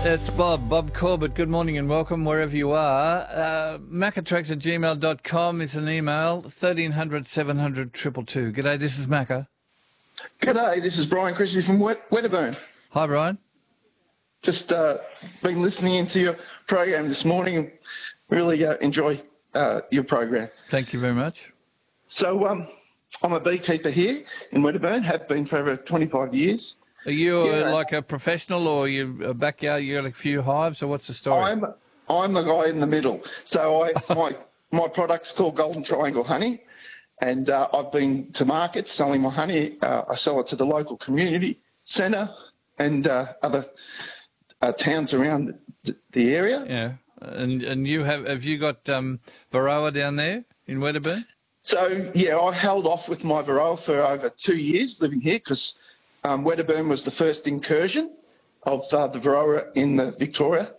It's Bob Corbett. Good morning and welcome wherever you are. Maccatracks@gmail.com is an email, 1300 700 222. G'day, this is Macca. G'day, this is Brian Christie from Wedderburn. Hi, Brian. Just been listening into your program this morning. Really enjoy your program. Thank you very much. So I'm a beekeeper here in Wedderburn, have been for over 25 years. Are you like a professional, or you a backyard? You got a few hives, or what's the story? I'm the guy in the middle. So my product's called Golden Triangle Honey, and I've been to market selling my honey. I sell it to the local community centre and other towns around the area. Yeah, and you have you got Varroa down there in Wedderburn? So yeah, I held off with my Varroa for over 2 years living here because Wedderburn was the first incursion of the Varroa in Victoria.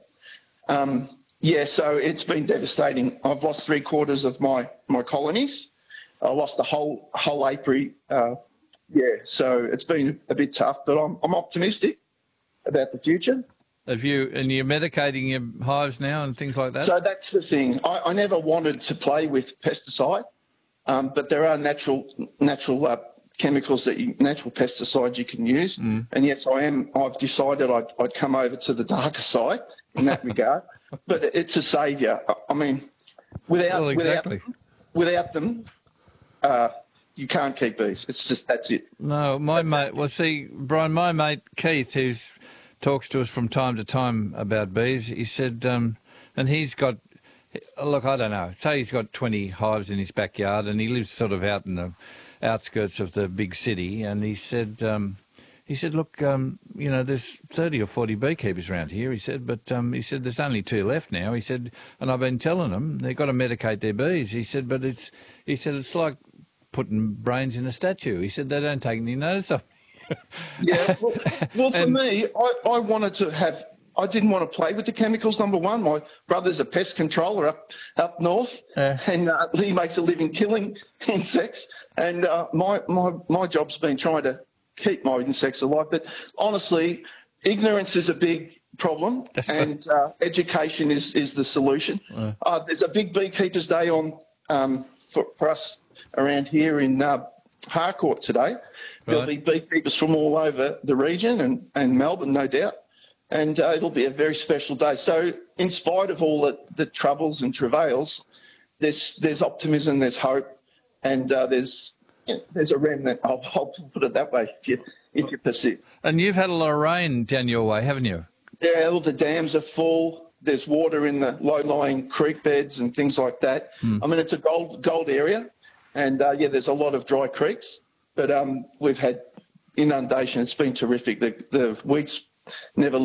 So it's been devastating. I've lost 3/4 of my colonies. I lost the whole apiary. So it's been a bit tough, but I'm optimistic about the future. And you're medicating your hives now and things like that? So that's the thing. I never wanted to play with pesticide, but there are natural chemicals natural pesticides you can use. And yes, I've decided I'd come over to the darker side in that regard. But it's a saviour. I mean, without them, you can't keep bees. It's just, that's it. No, Brian, my mate Keith, who talks to us from time to time about bees, he said, and he's got, look, I don't know, say he's got 20 hives in his backyard and he lives sort of out in the outskirts of the big city, and he said, look, there's 30 or 40 beekeepers around here, he said, but he said there's only 2 left now. He said, and I've been telling them they've got to medicate their bees. He said, but it's like putting brains in a statue. He said they don't take any notice of me. Yeah, well for me, I didn't want to play with the chemicals, number one. My brother's a pest controller up north, and he makes a living killing insects. And my job's been trying to keep my insects alive. But honestly, ignorance is a big problem, and education is the solution. There's a big Beekeepers Day on for us around here in Harcourt today. Right. There'll be beekeepers from all over the region and Melbourne, no doubt. And it'll be a very special day. So in spite of all the troubles and travails, there's optimism, there's hope, and there's a remnant. I'll put it that way if you persist. And you've had a lot of rain down your way, haven't you? Yeah, all the dams are full. There's water in the low-lying creek beds and things like that. I mean, it's a gold area, and there's a lot of dry creeks, but we've had inundation. It's been terrific. The weeds never